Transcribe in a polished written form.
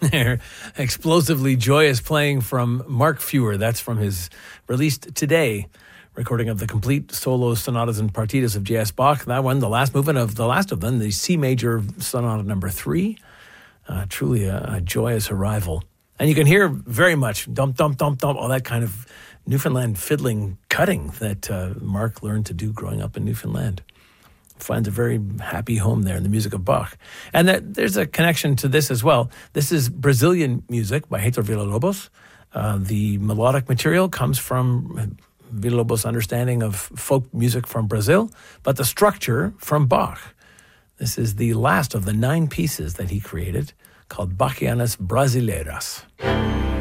Explosively joyous playing from Mark Feuer. That's from his released today recording of the complete solo sonatas and partitas of J.S. Bach. That one, the last movement of the last of them, the C major sonata number 3. Truly a joyous arrival. And you can hear very much dump, dump, dump, dump, all that kind of Newfoundland fiddling cutting that Mark learned to do growing up in Newfoundland. Finds a very happy home there in the music of Bach. And there's a connection to this as well. This is Brazilian music by Heitor Villa-Lobos. The melodic material comes from Villa-Lobos' understanding of folk music from Brazil, but the structure from Bach. This is the last of the 9 pieces that he created, called Bachianas Brasileiras.